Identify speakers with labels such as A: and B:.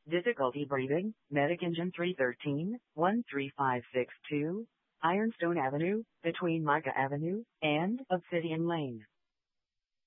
A: Difficulty breathing, Medic Engine 313, 13562, Ironstone Avenue, between Micah Avenue and Obsidian Lane.